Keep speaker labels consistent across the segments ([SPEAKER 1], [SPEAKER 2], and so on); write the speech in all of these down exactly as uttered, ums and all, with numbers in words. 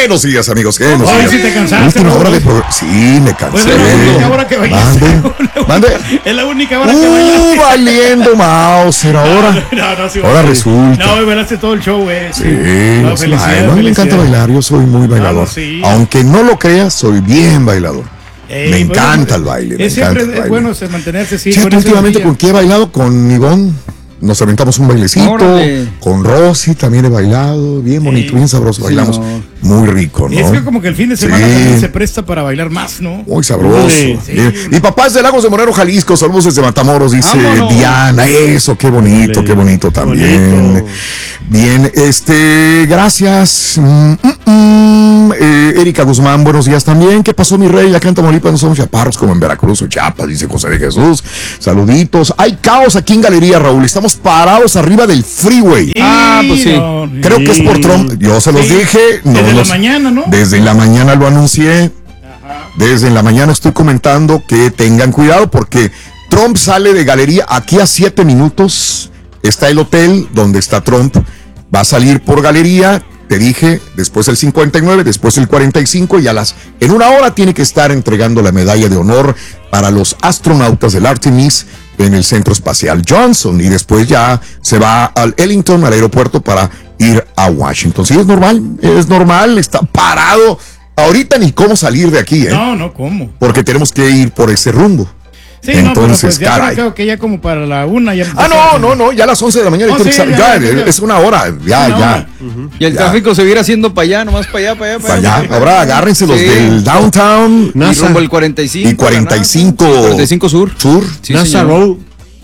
[SPEAKER 1] Buenos días, amigos. ¿Qué nos
[SPEAKER 2] Oye, si te cansaste.
[SPEAKER 1] Última hora de pro... Sí, me cansé.
[SPEAKER 2] Pues es la única hora que bailaste.
[SPEAKER 1] Mande. Mande.
[SPEAKER 2] Es la única hora
[SPEAKER 1] Uh,
[SPEAKER 2] que bailaste.
[SPEAKER 1] valiendo Mauser ahora.
[SPEAKER 2] No, no, sí,
[SPEAKER 1] Ahora
[SPEAKER 2] sí.
[SPEAKER 1] resulta.
[SPEAKER 2] No, bailaste todo el show, güey.
[SPEAKER 1] Sí,
[SPEAKER 2] no,
[SPEAKER 1] no,
[SPEAKER 2] felicidades,
[SPEAKER 1] ay, no, me encanta
[SPEAKER 2] felicidades.
[SPEAKER 1] bailar, yo soy muy bailador.
[SPEAKER 2] Ah, sí.
[SPEAKER 1] Aunque no lo creas, soy bien bailador.
[SPEAKER 2] Ey,
[SPEAKER 1] me
[SPEAKER 2] bueno,
[SPEAKER 1] encanta el baile. Me
[SPEAKER 2] Es siempre
[SPEAKER 1] encanta el
[SPEAKER 2] es
[SPEAKER 1] baile.
[SPEAKER 2] bueno se- mantenerse así.
[SPEAKER 1] Sí,
[SPEAKER 2] con esa
[SPEAKER 1] últimamente
[SPEAKER 2] energía.
[SPEAKER 1] con quién he bailado, con Ivonne. Nos aventamos un bailecito.
[SPEAKER 3] Órale.
[SPEAKER 1] Con Rosy también he bailado. Bien bonito,
[SPEAKER 2] Sí.
[SPEAKER 1] bien sabroso. Bailamos
[SPEAKER 3] Señor.
[SPEAKER 1] muy rico, ¿no?
[SPEAKER 2] Es que como que el fin de semana
[SPEAKER 1] Sí.
[SPEAKER 2] también se presta para bailar más, ¿no?
[SPEAKER 1] Muy sabroso.
[SPEAKER 2] Sí, sí.
[SPEAKER 1] Bien. Y papás de Lagos de Moreno, Jalisco, saludos desde Matamoros, dice
[SPEAKER 3] Vámonos.
[SPEAKER 1] Diana. Eso, qué bonito,
[SPEAKER 2] Órale.
[SPEAKER 1] qué bonito también.
[SPEAKER 2] Bonito.
[SPEAKER 1] Bien, este, gracias. Mm, mm, mm. Eh, Erika Guzmán, buenos días también. ¿Qué pasó, mi rey? Acá en Tamaulipas no somos chaparros como en Veracruz o Chiapas, dice José de Jesús. Saluditos. Hay caos aquí en Galería, Raúl. Estamos parados arriba del freeway.
[SPEAKER 3] Ah, pues sí.
[SPEAKER 2] No,
[SPEAKER 1] Creo que es por Trump. Yo se los
[SPEAKER 2] Sí.
[SPEAKER 1] dije. No
[SPEAKER 2] Desde la
[SPEAKER 1] los-
[SPEAKER 2] mañana, ¿no?
[SPEAKER 1] Desde la mañana lo anuncié. Desde la mañana estoy comentando que tengan cuidado porque Trump sale de Galería. Aquí a siete minutos está el hotel donde está Trump. Va a salir por Galería. Te dije, después el cincuenta y nueve, después el cuarenta y cinco y a las en una hora tiene que estar entregando la medalla de honor para los astronautas del Artemis en el Centro Espacial Johnson y después ya se va al Ellington, al aeropuerto para ir a Washington. Sí, es normal, es normal, está parado. Ahorita ni cómo salir de aquí, ¿eh?
[SPEAKER 2] No, no, ¿cómo?
[SPEAKER 1] Porque tenemos que ir por ese rumbo.
[SPEAKER 2] Sí,
[SPEAKER 1] Entonces,
[SPEAKER 2] no, pero pues ya
[SPEAKER 1] caray.
[SPEAKER 2] creo que ya como para la una ya.
[SPEAKER 1] Ah, no, no, no, ya a las once de la mañana
[SPEAKER 2] Oh,
[SPEAKER 1] tiene
[SPEAKER 2] sí,
[SPEAKER 1] que estar-
[SPEAKER 2] ya,
[SPEAKER 1] ya,
[SPEAKER 2] ya, ya.
[SPEAKER 1] es una hora, ya,
[SPEAKER 2] Una
[SPEAKER 1] ya.
[SPEAKER 2] hora.
[SPEAKER 3] Y el
[SPEAKER 1] Ya.
[SPEAKER 3] tráfico se viera haciendo para allá, nomás para allá, para allá,
[SPEAKER 1] Para allá, ahora agárrense los
[SPEAKER 3] Sí.
[SPEAKER 1] del downtown
[SPEAKER 3] Y rumbo el cuarenta y cinco.
[SPEAKER 1] y cuarenta y cinco
[SPEAKER 3] cuarenta y cinco sur.
[SPEAKER 1] sur.
[SPEAKER 3] Sí,
[SPEAKER 4] NASA
[SPEAKER 3] señor.
[SPEAKER 4] Road.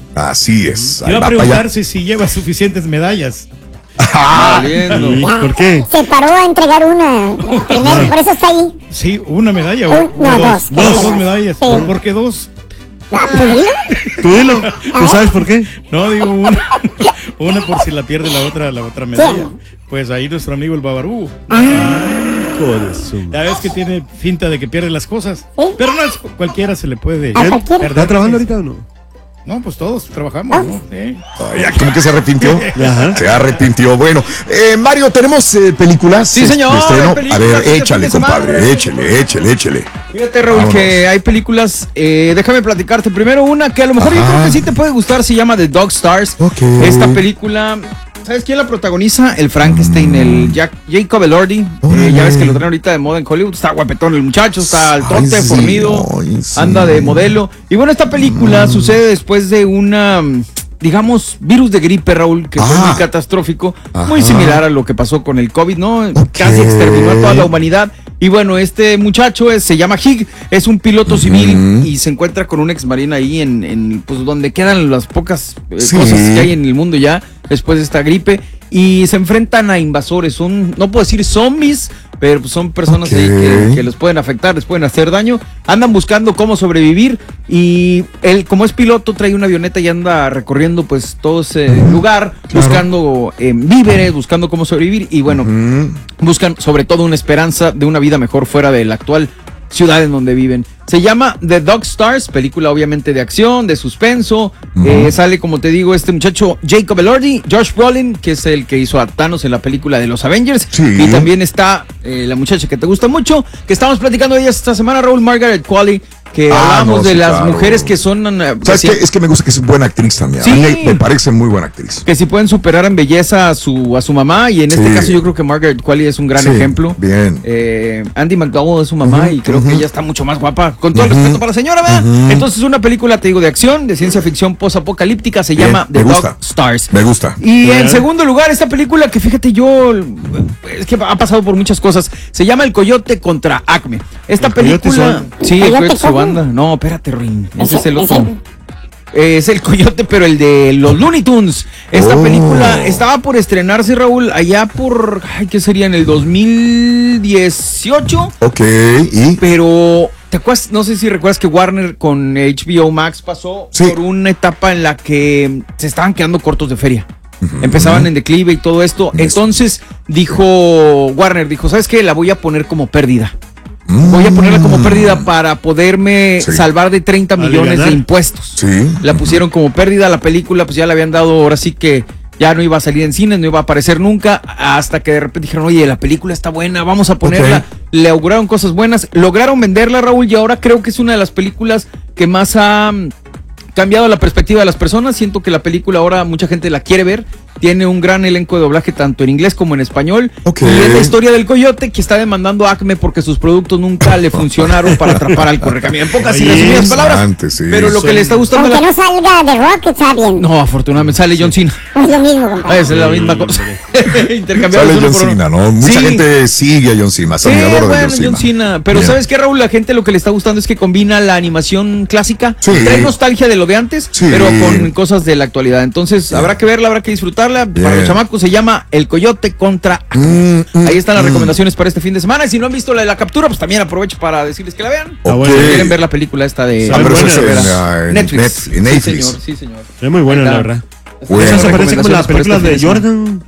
[SPEAKER 1] Así es. ahí
[SPEAKER 2] Iba a
[SPEAKER 1] va para
[SPEAKER 2] preguntar
[SPEAKER 1] allá.
[SPEAKER 2] si, si lleva suficientes medallas.
[SPEAKER 1] Ah,
[SPEAKER 3] Valiendo.
[SPEAKER 4] Sí, ¿por qué?
[SPEAKER 5] Se paró a entregar una. Primero, por eso está ahí.
[SPEAKER 2] Sí, una medalla o,
[SPEAKER 5] Un-
[SPEAKER 2] o
[SPEAKER 5] no,
[SPEAKER 2] dos.
[SPEAKER 5] dos.
[SPEAKER 2] Dos,
[SPEAKER 5] Dos.
[SPEAKER 2] dos medallas.
[SPEAKER 5] Sí.
[SPEAKER 2] ¿Por qué dos?
[SPEAKER 5] Ah, pues dilo.
[SPEAKER 4] Tú dilo. ¿Tú sabes por qué?
[SPEAKER 2] No, digo una. Una por si la pierde la otra, la otra medalla. Pues ahí nuestro amigo el Babarú.
[SPEAKER 4] Joder, su-
[SPEAKER 2] Ya ves que tiene finta de que pierde las cosas.
[SPEAKER 5] Sí.
[SPEAKER 2] Pero no es cualquiera se le puede.
[SPEAKER 5] ¿A cualquiera?
[SPEAKER 2] perder.
[SPEAKER 4] ¿Está trabajando ahorita o no?
[SPEAKER 2] No, pues todos trabajamos, ¿no? Sí.
[SPEAKER 1] ay, ya, ¿cómo que se arrepintió?
[SPEAKER 4] Ajá.
[SPEAKER 1] Se arrepintió. Bueno, eh, Mario, ¿tenemos eh, películas?
[SPEAKER 3] Sí, señor,
[SPEAKER 1] de estreno? A
[SPEAKER 3] películas
[SPEAKER 1] ver,
[SPEAKER 3] este fin
[SPEAKER 1] échale,
[SPEAKER 3] de semana.
[SPEAKER 1] compadre, échale, échale, échale.
[SPEAKER 3] Fíjate, Raúl,
[SPEAKER 1] Vámonos.
[SPEAKER 3] que hay películas, eh, déjame platicarte primero una que a lo mejor yo
[SPEAKER 1] Ajá.
[SPEAKER 3] creo que sí te puede gustar, se llama The Dog Stars.
[SPEAKER 1] Ok.
[SPEAKER 3] Esta película, ¿sabes quién la protagoniza? El Frankenstein, el Jack, Jacob Elordi.
[SPEAKER 1] Órale.
[SPEAKER 3] Eh, ya ves que lo traen ahorita de moda en Hollywood, está guapetón el muchacho, está altote,
[SPEAKER 1] Ay, sí,
[SPEAKER 3] fornido,
[SPEAKER 1] ay, sí.
[SPEAKER 3] anda de modelo. Y bueno, esta película sucede después de una, digamos, virus de gripe, Raúl, que fue
[SPEAKER 1] Ah.
[SPEAKER 3] muy catastrófico,
[SPEAKER 1] Ajá.
[SPEAKER 3] muy similar a lo que pasó con el COVID, ¿no?
[SPEAKER 1] Ok.
[SPEAKER 3] Casi exterminó a toda la humanidad. Y bueno, este muchacho es- se llama Hig, es un piloto civil y se encuentra con un ex marina ahí en, en, pues donde quedan las pocas eh,
[SPEAKER 1] Sí.
[SPEAKER 3] cosas que hay en el mundo ya después de esta gripe y se enfrentan a invasores, son, no puedo decir zombies, pero pues son personas
[SPEAKER 1] Ok.
[SPEAKER 3] ahí que, que los pueden afectar, les pueden hacer daño, andan buscando cómo sobrevivir y él como es piloto trae una avioneta y anda recorriendo pues todo ese lugar, buscando eh, víveres, buscando cómo sobrevivir y bueno,
[SPEAKER 1] Mm,
[SPEAKER 3] buscan sobre todo una esperanza de una vida mejor fuera de la actual ciudad en donde viven. Se llama The Dog Stars, película obviamente de acción, de suspenso. Eh, sale, como te digo, este muchacho Jacob Elordi, Josh Brolin, que es el que hizo a Thanos en la película de los Avengers.
[SPEAKER 1] Sí.
[SPEAKER 3] Y también está eh, la muchacha que te gusta mucho, que estamos platicando de ella esta semana, Raúl, Margaret Qualley, que
[SPEAKER 1] Ah,
[SPEAKER 3] hablábamos
[SPEAKER 1] no,
[SPEAKER 3] de
[SPEAKER 1] sí,
[SPEAKER 3] las
[SPEAKER 1] claro.
[SPEAKER 3] mujeres que son... eh,
[SPEAKER 1] ¿Sabes
[SPEAKER 3] que
[SPEAKER 1] qué?
[SPEAKER 3] si-
[SPEAKER 1] Es que me gusta que es buena actriz también.
[SPEAKER 3] Sí.
[SPEAKER 1] A mí me, me parece muy buena actriz.
[SPEAKER 3] que si pueden superar en belleza a su, a su mamá, y en este
[SPEAKER 1] Sí.
[SPEAKER 3] caso yo creo que Margaret Qualley es un gran
[SPEAKER 1] Sí,
[SPEAKER 3] ejemplo.
[SPEAKER 1] bien.
[SPEAKER 3] Eh, Andy McDowell es su mamá
[SPEAKER 1] Ujú,
[SPEAKER 3] y creo
[SPEAKER 1] ujú.
[SPEAKER 3] que ella está mucho más guapa. Con todo el
[SPEAKER 1] Ujú.
[SPEAKER 3] respeto para la señora, ¿verdad?
[SPEAKER 1] Ujú.
[SPEAKER 3] Entonces, una película, te digo, de acción, de ciencia ficción post-apocalíptica, se
[SPEAKER 1] Bien,
[SPEAKER 3] llama
[SPEAKER 1] me
[SPEAKER 3] The
[SPEAKER 1] gusta.
[SPEAKER 3] Dog Stars.
[SPEAKER 1] Me gusta.
[SPEAKER 3] Y en
[SPEAKER 2] Bien.
[SPEAKER 3] segundo lugar, esta película que fíjate yo, es que ha pasado por muchas cosas, se llama El Coyote contra Acme. Esta
[SPEAKER 4] ¿El Coyote
[SPEAKER 3] película...
[SPEAKER 4] su-
[SPEAKER 3] Sí, el
[SPEAKER 5] ¿Coyote
[SPEAKER 3] Coyote su
[SPEAKER 5] cómo?
[SPEAKER 3] banda. No, espérate, Rin. Ese es el
[SPEAKER 5] Ese-
[SPEAKER 3] otro. Eh, Es el Coyote, pero el de los Looney Tunes. Esta
[SPEAKER 1] Oh.
[SPEAKER 3] película estaba por estrenarse, Raúl, allá por, ay, ¿qué sería? En el dos mil dieciocho.
[SPEAKER 1] Ok, y.
[SPEAKER 3] Pero, ¿te acuerdas? No sé si recuerdas que Warner con H B O Max pasó
[SPEAKER 1] Sí.
[SPEAKER 3] por una etapa en la que se estaban quedando cortos de feria. Empezaban en declive y todo esto. Entonces dijo Warner, dijo, ¿sabes qué? La voy a poner como pérdida. Voy a ponerla como pérdida para poderme
[SPEAKER 1] Sí.
[SPEAKER 3] salvar de treinta millones
[SPEAKER 4] Alivianar.
[SPEAKER 3] de impuestos.
[SPEAKER 1] Sí.
[SPEAKER 3] La pusieron como pérdida, la película pues ya le habían dado ahora sí que ya no iba a salir en cines, no iba a aparecer nunca, hasta que de repente dijeron, oye, la película está buena, vamos a ponerla. Okay. Le auguraron cosas buenas, lograron venderla, Raúl, y ahora creo que es una de las películas que más ha cambiado la perspectiva de las personas. Siento que la película ahora mucha gente la quiere ver. Tiene un gran elenco de doblaje tanto en inglés como en español. Okay. Y es la historia del coyote que está demandando a Acme porque sus productos nunca le funcionaron para atrapar al correcamino. En pocas y resumidas palabras. Antes, sí. Pero lo que le está gustando...
[SPEAKER 5] Aunque
[SPEAKER 3] la...
[SPEAKER 5] no salga de Rock, está bien.
[SPEAKER 3] No, afortunadamente sale John Cena.
[SPEAKER 5] Es lo mismo, compadre.
[SPEAKER 3] Es la misma cosa.
[SPEAKER 1] Sale John Cena, ¿no? Mucha sí. gente sigue a John Cena.
[SPEAKER 3] Sí, bueno, de John Cena. John Cena. Pero bien. ¿Sabes qué, Raúl? La gente lo que le está gustando es que combina la animación clásica. Sí. Trae nostalgia de lo de antes, sí. pero con cosas de la actualidad. Entonces, bien. habrá que verla, habrá que disfrutarla. Bien. Para los chamacos se llama El Coyote contra mm, mm, Ahí están las mm. recomendaciones para este fin de semana. Y si no han visto la de la captura, pues también aprovecho para decirles que la vean.
[SPEAKER 1] Okay. Si
[SPEAKER 3] quieren ver la película esta de
[SPEAKER 1] ah, en, en Netflix.
[SPEAKER 3] Net, en Netflix. Sí, señor, sí, señor.
[SPEAKER 4] Es muy buena, la verdad.
[SPEAKER 3] Bueno,
[SPEAKER 4] Esa se parece con la película de Jordan.